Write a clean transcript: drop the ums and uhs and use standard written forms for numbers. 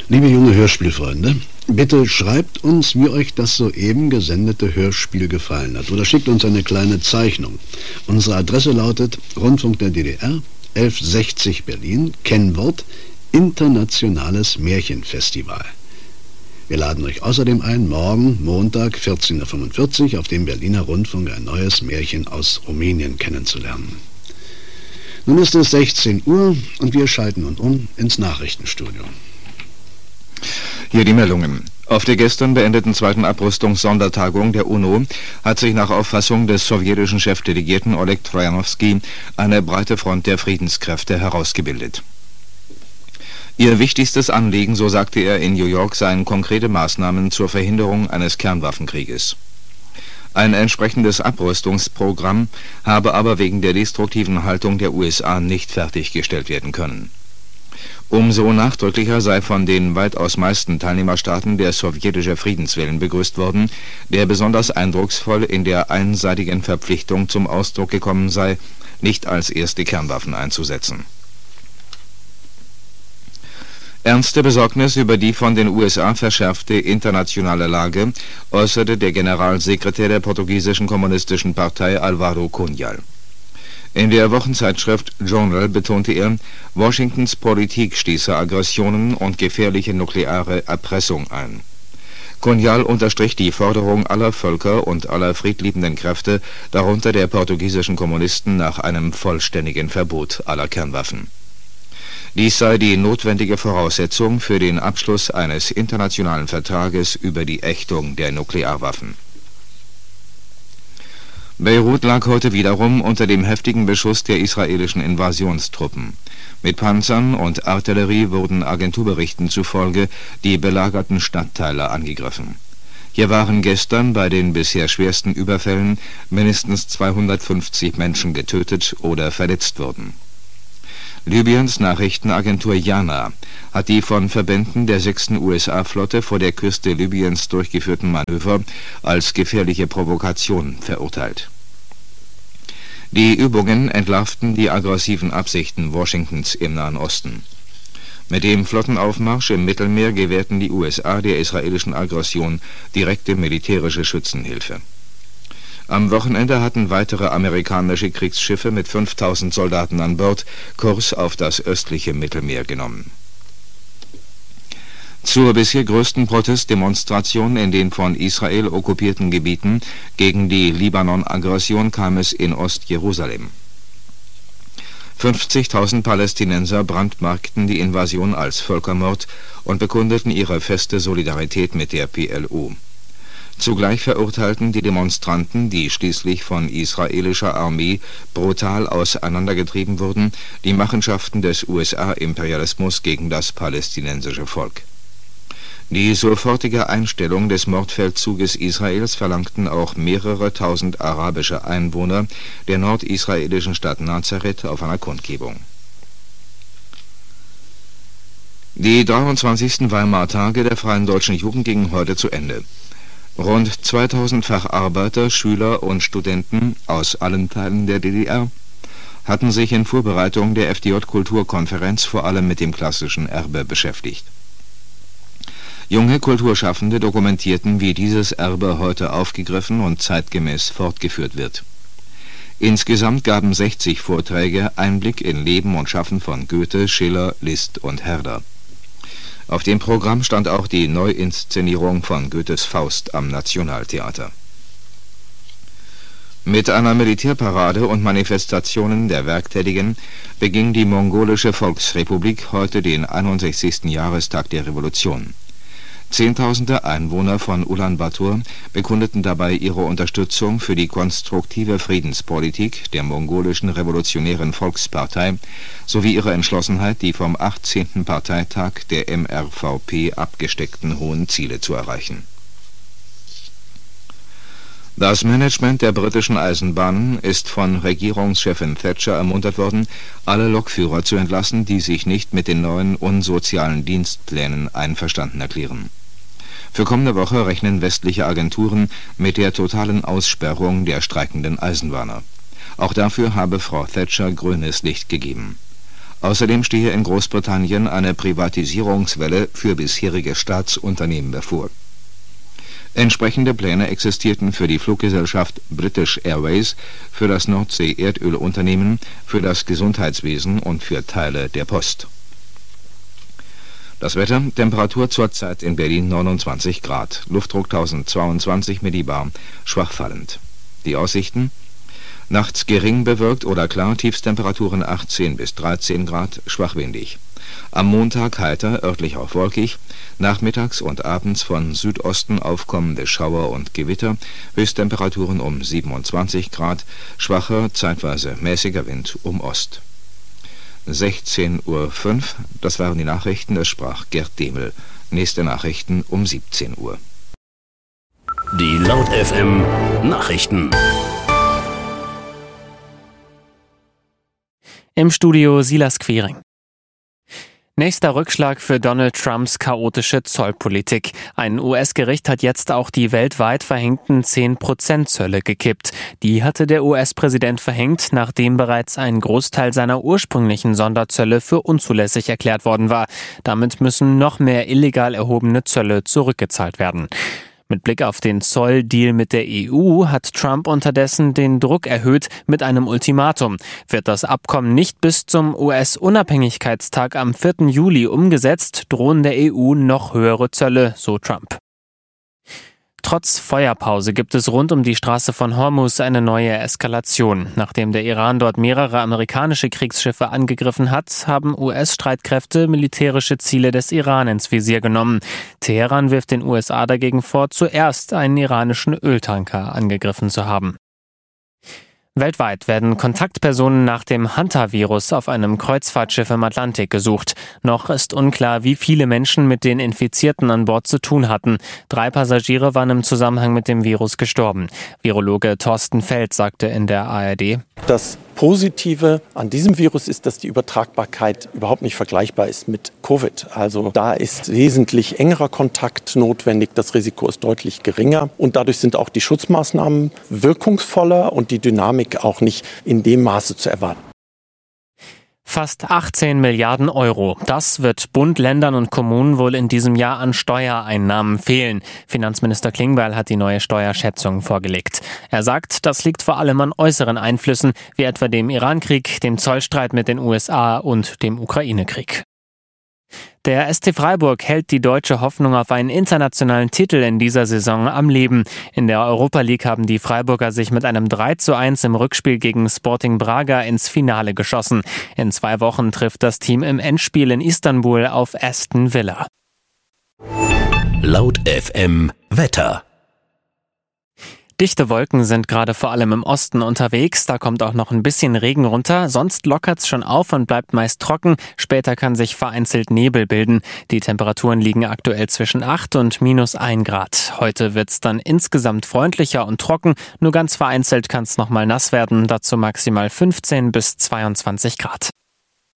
Liebe junge Hörspielfreunde, bitte schreibt uns, wie euch das soeben gesendete Hörspiel gefallen hat. Oder schickt uns eine kleine Zeichnung. Unsere Adresse lautet Rundfunk der DDR, 1160 Berlin, Kennwort Internationales Märchenfestival. Wir laden euch außerdem ein, morgen, Montag, 14:45 Uhr, auf dem Berliner Rundfunk ein neues Märchen aus Rumänien kennenzulernen. Nun ist es 16 Uhr und wir schalten nun um ins Nachrichtenstudio. Hier die Meldungen. Auf der gestern beendeten zweiten Abrüstungssondertagung der UNO hat sich nach Auffassung des sowjetischen Chefdelegierten Oleg Trojanowski eine breite Front der Friedenskräfte herausgebildet. Ihr wichtigstes Anliegen, so sagte er in New York, seien konkrete Maßnahmen zur Verhinderung eines Kernwaffenkrieges. Ein entsprechendes Abrüstungsprogramm habe aber wegen der destruktiven Haltung der USA nicht fertiggestellt werden können. Umso nachdrücklicher sei von den weitaus meisten Teilnehmerstaaten der sowjetische Friedenswillen begrüßt worden, der besonders eindrucksvoll in der einseitigen Verpflichtung zum Ausdruck gekommen sei, nicht als erste Kernwaffen einzusetzen. Ernste Besorgnis über die von den USA verschärfte internationale Lage äußerte der Generalsekretär der portugiesischen kommunistischen Partei Álvaro Cunhal. In der Wochenzeitschrift Journal betonte er, Washingtons Politik stieße Aggressionen und gefährliche nukleare Erpressung ein. Cunhal unterstrich die Forderung aller Völker und aller friedliebenden Kräfte, darunter der portugiesischen Kommunisten, nach einem vollständigen Verbot aller Kernwaffen. Dies sei die notwendige Voraussetzung für den Abschluss eines internationalen Vertrages über die Ächtung der Nuklearwaffen. Beirut lag heute wiederum unter dem heftigen Beschuss der israelischen Invasionstruppen. Mit Panzern und Artillerie wurden Agenturberichten zufolge die belagerten Stadtteile angegriffen. Hier waren gestern bei den bisher schwersten Überfällen mindestens 250 Menschen getötet oder verletzt worden. Libyens Nachrichtenagentur JANA hat die von Verbänden der 6. USA-Flotte vor der Küste Libyens durchgeführten Manöver als gefährliche Provokation verurteilt. Die Übungen entlarvten die aggressiven Absichten Washingtons im Nahen Osten. Mit dem Flottenaufmarsch im Mittelmeer gewährten die USA der israelischen Aggression direkte militärische Schützenhilfe. Am Wochenende hatten weitere amerikanische Kriegsschiffe mit 5000 Soldaten an Bord Kurs auf das östliche Mittelmeer genommen. Zur bisher größten Protestdemonstration in den von Israel okkupierten Gebieten gegen die Libanon-Aggression kam es in Ostjerusalem. 50.000 Palästinenser brandmarkten die Invasion als Völkermord und bekundeten ihre feste Solidarität mit der PLO. Zugleich verurteilten die Demonstranten, die schließlich von israelischer Armee brutal auseinandergetrieben wurden, die Machenschaften des USA-Imperialismus gegen das palästinensische Volk. Die sofortige Einstellung des Mordfeldzuges Israels verlangten auch mehrere tausend arabische Einwohner der nordisraelischen Stadt Nazareth auf einer Kundgebung. Die 23. Weimar-Tage der Freien Deutschen Jugend gingen heute zu Ende. Rund 2000 Facharbeiter, Schüler und Studenten aus allen Teilen der DDR hatten sich in Vorbereitung der FDJ-Kulturkonferenz vor allem mit dem klassischen Erbe beschäftigt. Junge Kulturschaffende dokumentierten, wie dieses Erbe heute aufgegriffen und zeitgemäß fortgeführt wird. Insgesamt gaben 60 Vorträge Einblick in Leben und Schaffen von Goethe, Schiller, Liszt und Herder. Auf dem Programm stand auch die Neuinszenierung von Goethes Faust am Nationaltheater. Mit einer Militärparade und Manifestationen der Werktätigen beging die Mongolische Volksrepublik heute den 61. Jahrestag der Revolution. Zehntausende Einwohner von Ulaanbaatar bekundeten dabei ihre Unterstützung für die konstruktive Friedenspolitik der mongolischen Revolutionären Volkspartei sowie ihre Entschlossenheit, die vom 18. Parteitag der MRVP abgesteckten hohen Ziele zu erreichen. Das Management der britischen Eisenbahnen ist von Regierungschefin Thatcher ermuntert worden, alle Lokführer zu entlassen, die sich nicht mit den neuen unsozialen Dienstplänen einverstanden erklären. Für kommende Woche rechnen westliche Agenturen mit der totalen Aussperrung der streikenden Eisenbahner. Auch dafür habe Frau Thatcher grünes Licht gegeben. Außerdem stehe in Großbritannien eine Privatisierungswelle für bisherige Staatsunternehmen bevor. Entsprechende Pläne existierten für die Fluggesellschaft British Airways, für das Nordsee-Erdölunternehmen, für das Gesundheitswesen und für Teile der Post. Das Wetter: Temperatur zurzeit in Berlin 29 Grad, Luftdruck 1022 Millibar, schwach fallend. Die Aussichten: nachts gering bewölkt oder klar, Tiefstemperaturen 18 bis 13 Grad, schwach windig. Am Montag heiter, örtlich auch wolkig, nachmittags und abends von Südosten aufkommende Schauer und Gewitter, Höchsttemperaturen um 27 Grad, schwacher, zeitweise mäßiger Wind um Ost. 16:05 Uhr, das waren die Nachrichten, es sprach Gerd Demel. Nächste Nachrichten um 17 Uhr. Die Laut FM Nachrichten. Im Studio Silas Quiring. Nächster Rückschlag für Donald Trumps chaotische Zollpolitik. Ein US-Gericht hat jetzt auch die weltweit verhängten 10% Zölle gekippt. Die hatte der US-Präsident verhängt, nachdem bereits ein Großteil seiner ursprünglichen Sonderzölle für unzulässig erklärt worden war. Damit müssen noch mehr illegal erhobene Zölle zurückgezahlt werden. Mit Blick auf den Zolldeal mit der EU hat Trump unterdessen den Druck erhöht mit einem Ultimatum. Wird das Abkommen nicht bis zum US-Unabhängigkeitstag am 4. Juli umgesetzt, drohen der EU noch höhere Zölle, so Trump. Trotz Feuerpause gibt es rund um die Straße von Hormuz eine neue Eskalation. Nachdem der Iran dort mehrere amerikanische Kriegsschiffe angegriffen hat, haben US-Streitkräfte militärische Ziele des Iran ins Visier genommen. Teheran wirft den USA dagegen vor, zuerst einen iranischen Öltanker angegriffen zu haben. Weltweit werden Kontaktpersonen nach dem Hantavirus auf einem Kreuzfahrtschiff im Atlantik gesucht. Noch ist unklar, wie viele Menschen mit den Infizierten an Bord zu tun hatten. 3 Passagiere waren im Zusammenhang mit dem Virus gestorben. Virologe Thorsten Feld sagte in der ARD: Das Positive an diesem Virus ist, dass die Übertragbarkeit überhaupt nicht vergleichbar ist mit Covid. Also da ist wesentlich engerer Kontakt notwendig, das Risiko ist deutlich geringer und dadurch sind auch die Schutzmaßnahmen wirkungsvoller und die Dynamik auch nicht in dem Maße zu erwarten. Fast 18 Milliarden Euro. Das wird Bund, Ländern und Kommunen wohl in diesem Jahr an Steuereinnahmen fehlen. Finanzminister Klingbeil hat die neue Steuerschätzung vorgelegt. Er sagt, das liegt vor allem an äußeren Einflüssen, wie etwa dem Irankrieg, dem Zollstreit mit den USA und dem Ukraine-Krieg. Der SC Freiburg hält die deutsche Hoffnung auf einen internationalen Titel in dieser Saison am Leben. In der Europa League haben die Freiburger sich mit einem 3:1 im Rückspiel gegen Sporting Braga ins Finale geschossen. In 2 Wochen trifft das Team im Endspiel in Istanbul auf Aston Villa. Laut FM Wetter. Dichte Wolken sind gerade vor allem im Osten unterwegs, da kommt auch noch ein bisschen Regen runter, sonst lockert's schon auf und bleibt meist trocken, später kann sich vereinzelt Nebel bilden. Die Temperaturen liegen aktuell zwischen 8 und -1 Grad. Heute wird's dann insgesamt freundlicher und trocken, nur ganz vereinzelt kann's nochmal nass werden, dazu maximal 15 bis 22 Grad.